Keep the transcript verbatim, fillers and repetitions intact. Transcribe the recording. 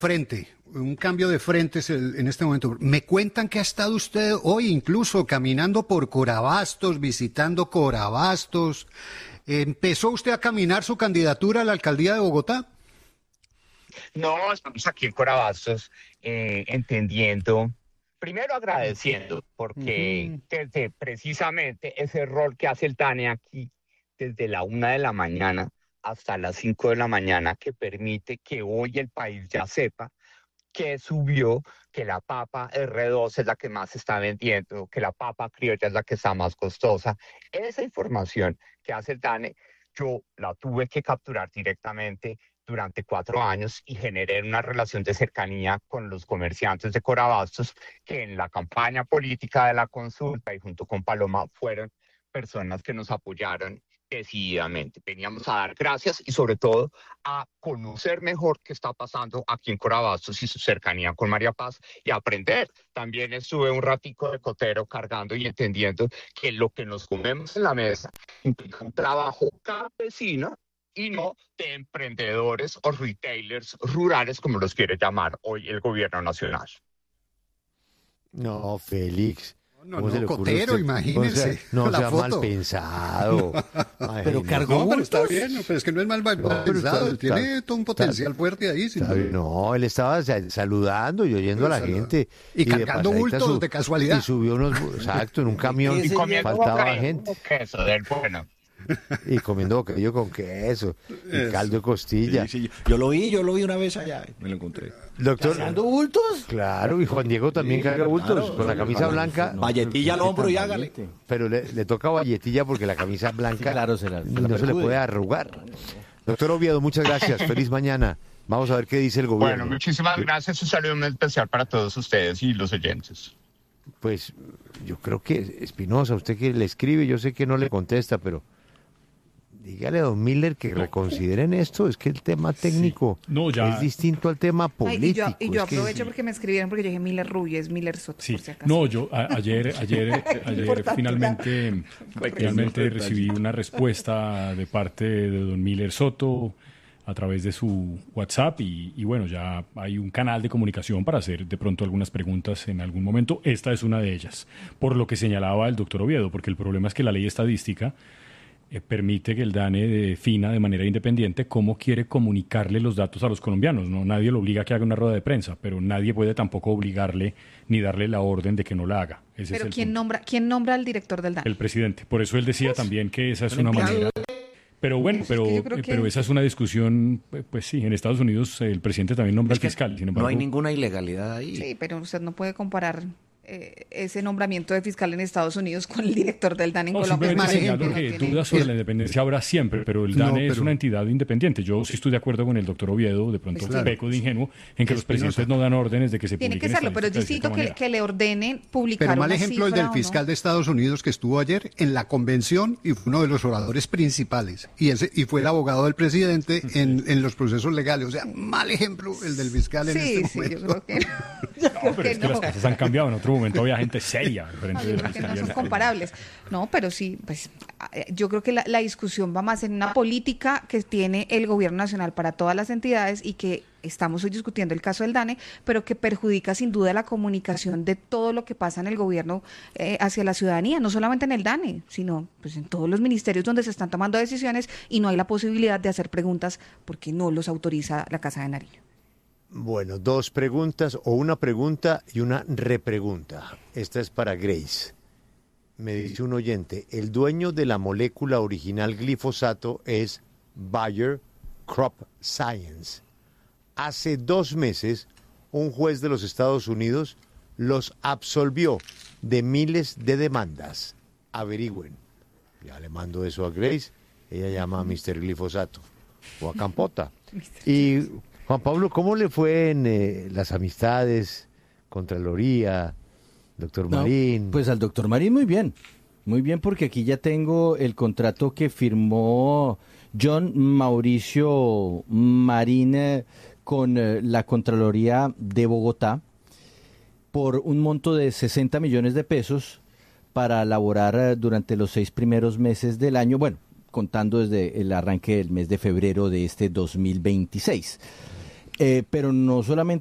frente, un cambio de frentes en este momento. Me cuentan que ha estado usted hoy incluso caminando por Corabastos, visitando Corabastos. ¿Empezó usted a caminar su candidatura a la alcaldía de Bogotá? No, estamos aquí en Corabastos eh, entendiendo, primero agradeciendo, porque uh-huh. desde precisamente ese rol que hace el DANE aquí, desde la una de la mañana hasta las cinco de la mañana, que permite que hoy el país ya sepa que subió, que la papa erre dos es la que más se está vendiendo, que la papa criolla es la que está más costosa. Esa información que hace el DANE, yo la tuve que capturar directamente durante cuatro años y generé una relación de cercanía con los comerciantes de Corabastos, que en la campaña política de la consulta y junto con Paloma fueron personas que nos apoyaron decididamente. Veníamos a dar gracias y sobre todo a conocer mejor qué está pasando aquí en Corabastos y su cercanía con María Paz y aprender. También estuve un ratico de cotero cargando y entendiendo que lo que nos comemos en la mesa implica un trabajo campesino y no de emprendedores o retailers rurales, como los quiere llamar hoy el gobierno nacional. No, Félix. No, no, no cotero, imagínense. No la sea foto. mal pensado. Ay, pero cargó, no, pero está bien, no, pero es que no es mal, mal no, pensado, él tiene está, todo un potencial está, fuerte ahí. Sin no, él estaba saludando y oyendo pero a la salud. gente. Y, y cargando bultos su, de casualidad. Y subió unos, exacto, en un camión y faltaba boca, gente. Queso del bueno. Y comiendo bocadillo con queso y Eso. caldo de costilla. Sí, sí, yo lo vi, yo lo vi una vez allá, me lo encontré. Doctor, ¿cargando bultos? Claro, y Juan Diego también sí, carga bultos, claro, con la camisa claro, blanca. No, valletilla al hombro y hágale. Pero le, le toca valletilla porque la camisa blanca sí, claro, será, no se, se le puede arrugar. Doctor Oviedo, muchas gracias, feliz mañana. Vamos a ver qué dice el gobierno. Bueno, muchísimas gracias, un saludo muy especial para todos ustedes y los oyentes. Pues yo creo que Espinosa, usted que le escribe, yo sé que no le contesta, pero dígale a don Miller que reconsideren esto, es que el tema técnico sí. no, ya... es distinto al tema político. Ay, y yo, y yo aprovecho que... porque me escribieron porque yo dije Miller Rubio, es Miller Soto, sí. por si acaso. No, yo a, ayer, ayer, ayer finalmente, finalmente recibí una respuesta de parte de don Miller Soto a través de su WhatsApp y, y bueno, ya hay un canal de comunicación para hacer de pronto algunas preguntas en algún momento. Esta es una de ellas, por lo que señalaba el doctor Oviedo, porque el problema es que la ley estadística Eh, permite que el DANE defina de manera independiente cómo quiere comunicarle los datos a los colombianos. No, nadie lo obliga a que haga una rueda de prensa, pero nadie puede tampoco obligarle ni darle la orden de que no la haga. Ese pero es el ¿quién punto. nombra, quién nombra al director del DANE? El presidente. Por eso él decía pues, también que esa es una manera. Pero bueno, pero, es que pero esa es una discusión, pues sí, en Estados Unidos el presidente también nombra es al fiscal. Sin embargo, no hay ninguna ilegalidad ahí. Sí, pero usted no puede comparar eh, ese nombramiento de fiscal en Estados Unidos con el director del DANE en no, Colombia. Simplemente señalo no que dudas sobre la independencia habrá siempre, pero el DANE no, pero... es una entidad independiente. Yo sí estoy de acuerdo con el doctor Oviedo, de pronto pues, claro. peco de ingenuo, en que los presidentes no dan órdenes de que se Tiene publiquen. Tiene que serlo, pero es distinto que, que le ordenen publicar Pero mal una ejemplo el del fiscal no. de Estados Unidos que estuvo ayer en la convención y fue uno de los oradores principales. Y ese y fue el abogado del presidente en, en los procesos legales. O sea, mal ejemplo el del fiscal en sí, este sí, momento. Yo creo que, yo no, creo pero que es que no. las cosas han cambiado. En otro momento había gente seria. No, yo creo que no son comparables. No, pero sí, pues yo creo que la, la discusión va más en una política que tiene el gobierno nacional para todas las entidades y que estamos hoy discutiendo el caso del DANE, pero que perjudica sin duda la comunicación de todo lo que pasa en el gobierno eh, hacia la ciudadanía, no solamente en el DANE, sino pues en todos los ministerios donde se están tomando decisiones y no hay la posibilidad de hacer preguntas porque no los autoriza la Casa de Nariño. Bueno, dos preguntas o una pregunta y una repregunta. Esta es para Grace. Me dice un oyente, el dueño de la molécula original glifosato es Bayer Crop Science. Hace dos meses, un juez de los Estados Unidos los absolvió de miles de demandas. Averigüen. Ya le mando eso a Grace. Ella llama a mister Glifosato o a Campota. Y Juan Pablo, ¿cómo le fue en eh, las amistades, Contraloría, doctor no, Marín? Pues al doctor Marín muy bien. Muy bien, porque aquí ya tengo el contrato que firmó John Mauricio Marín eh, con eh, la Contraloría de Bogotá por un monto de sesenta millones de pesos para laborar eh, durante los seis primeros meses del año, bueno, contando desde el arranque del mes de febrero de este dos mil veintiséis. Eh, pero no solamente